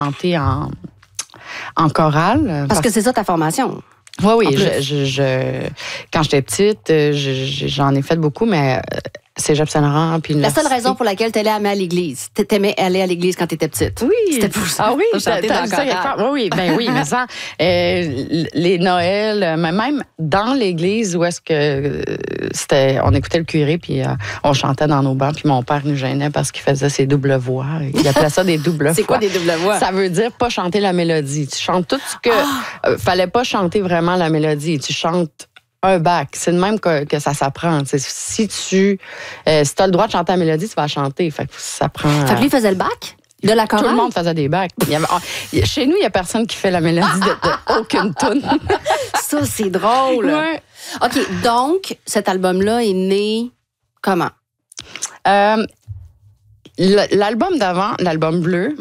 chanter en chorale. Parce que c'est ça ta formation. Oui, quand j'étais petite, j'en ai fait beaucoup, mais Cégep Saint-Laurent. Puis la seule raison pour laquelle tu allais à l'église, t'aimais aller à l'église quand tu étais petite. Oui. C'était pour ça. Ah oui, chanter dans le oui, mais ça, les Noëls, même dans l'église où est-ce que on écoutait le curé, puis on chantait dans nos bancs, puis mon père nous gênait parce qu'il faisait ses doubles voix. Il appelait ça des doubles voix. C'est quoi des doubles voix? Ça veut dire pas chanter la mélodie. Tu chantes tout ce que... fallait pas chanter vraiment la mélodie. Tu chantes un bac. C'est de même que ça s'apprend. Si tu as le droit de chanter la mélodie, tu vas chanter. Fait que ça prend... Fait que lui faisait le bac? De la chorale? Tout le monde faisait des bacs. Chez nous, il n'y a personne qui fait la mélodie de aucune toune. Ça, c'est drôle. Ouais. OK, donc, cet album-là est né comment? L'album d'avant, l'album bleu,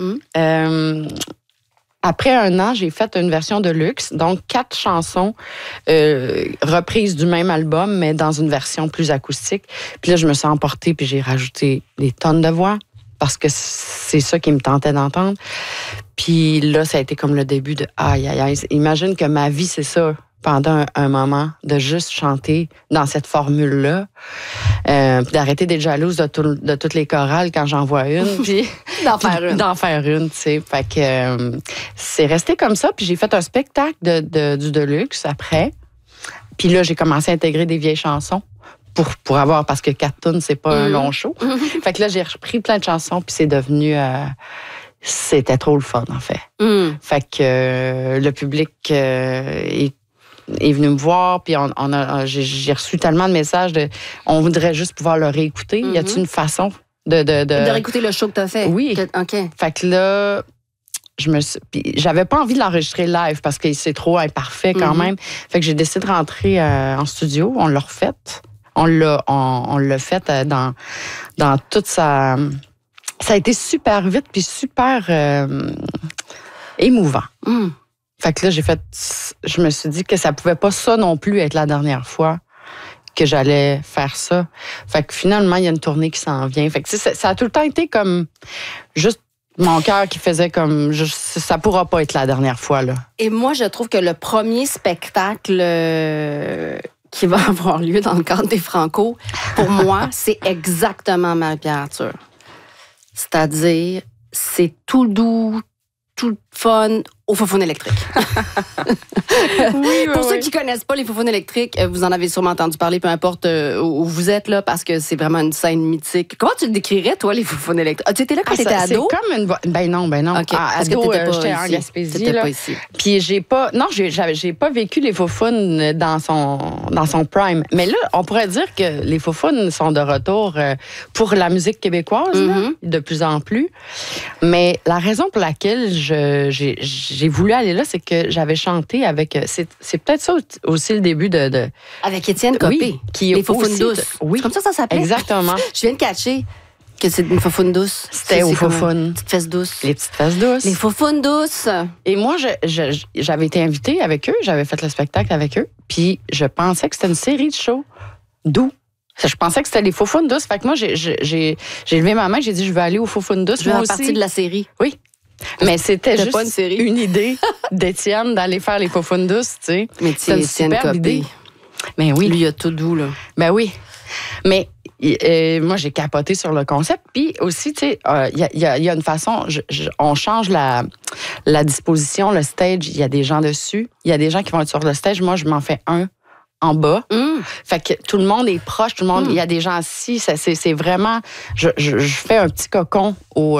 après 1 an, j'ai fait une version de luxe, donc 4 chansons reprises du même album, mais dans une version plus acoustique. Puis là, je me suis emportée, puis j'ai rajouté des tonnes de voix, parce que c'est ça qui me tentait d'entendre. Puis là, ça a été comme le début de aïe, aïe, aïe. Imagine que ma vie, c'est ça, pendant un moment, de juste chanter dans cette formule-là, puis d'arrêter d'être jalouse de toutes les chorales quand j'en vois une, puis d'en faire une, tu sais. Fait que c'est resté comme ça, puis j'ai fait un spectacle du Deluxe après. Puis là, j'ai commencé à intégrer des vieilles chansons pour avoir, parce que 4 tunes, c'est pas un long show. Fait que là, j'ai repris plein de chansons, puis c'est devenu... c'était trop le fun, en fait. Fait que le public est venu me voir, puis j'ai reçu tellement de messages on voudrait juste pouvoir le réécouter. Y a-t-il une façon de réécouter le show que t'as fait? Oui. OK. Fait que là, j'avais pas envie de l'enregistrer live parce que c'est trop imparfait quand même. Fait que j'ai décidé de rentrer en studio. On l'a refait. On l'a fait dans toute sa... Ça a été super vite puis super émouvant. Fait que là, je me suis dit que ça pouvait pas ça non plus être la dernière fois que j'allais faire ça. Fait que finalement, il y a une tournée qui s'en vient. Fait que ça a tout le temps été comme juste mon cœur qui faisait comme ça pourra pas être la dernière fois, là. Et moi, je trouve que le premier spectacle qui va avoir lieu dans le cadre des Franco, pour moi, c'est exactement Marie-Pierre Arthur. C'est-à-dire, c'est tout doux, tout fun au Foufoune électrique. Pour ceux qui connaissent pas les Foufounes électriques, vous en avez sûrement entendu parler, peu importe où vous êtes, là, parce que c'est vraiment une scène mythique. Comment tu le décrirais, toi, les Foufounes électriques? Tu étais là quand tu étais ado? C'est comme une... Ben non. Okay. Ado, j'étais en Gaspésie. T'étais pas ici. Puis j'ai pas vécu les Foufounes dans son prime. Mais là, on pourrait dire que les Foufounes sont de retour pour la musique québécoise, là, de plus en plus. Mais la raison pour laquelle j'ai voulu aller là, c'est que j'avais chanté avec... C'est peut-être ça aussi le début de... Avec Étienne Copé, qui les Foufounes douces. Oui. Comme ça s'appelle? Exactement. Je viens de catcher que c'est une Foufoune douce. C'était aux Foufounes. Petites fesses douces. Les petites fesses douces. Les Foufounes douces. Et moi, j'avais été invitée avec eux, j'avais fait le spectacle avec eux, puis je pensais que c'était une série de shows doux. Je pensais que c'était les Foufounes douces. Fait que moi, j'ai levé ma main, j'ai dit, je veux aller aux Foufounes douces. Je veux faire partie de la série. Oui. Mais c'était juste pas une série. Une idée d'Étienne d'aller faire les Foufounes douces, tu sais. Mais c'est une super Copé. Idée. Mais oui. Lui, il a tout doux, là. Ben oui. Mais moi, j'ai capoté sur le concept. Puis aussi, tu sais, il y a une façon, on change la disposition, le stage, il y a des gens dessus. Il y a des gens qui vont être sur le stage. Moi, je m'en fais un en bas. Fait que tout le monde est proche, tout le monde, il y a des gens assis. C'est vraiment... Je fais un petit cocon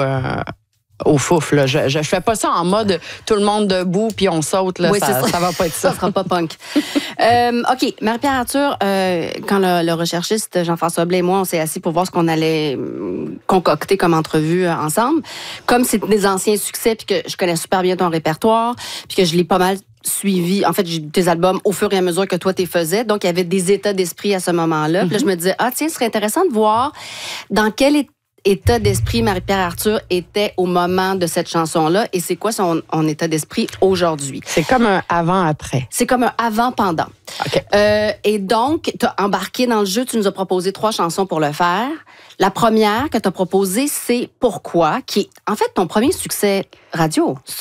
au fouf, là. Je fais pas ça en mode tout le monde debout puis on saute, là. Oui, ça va pas être ça. Ça sera pas punk. OK. Marie-Pierre Arthur, quand le recherchiste Jean-François Blais et moi, on s'est assis pour voir ce qu'on allait concocter comme entrevue ensemble. Comme c'est des anciens succès puis que je connais super bien ton répertoire puis que je l'ai pas mal suivi. En fait, j'ai tes albums au fur et à mesure que toi, t'es faisais. Donc, il y avait des états d'esprit à ce moment-là. Puis là, je me disais, tiens, ce serait intéressant de voir dans quel état d'esprit Marie-Pierre Arthur était au moment de cette chanson-là et c'est quoi son état d'esprit aujourd'hui. C'est comme un avant-après. C'est comme un avant-pendant. OK. Et donc, tu as embarqué dans le jeu, tu nous as proposé 3 chansons pour le faire. La première que tu as proposée, c'est Pourquoi, qui est en fait ton premier succès radio.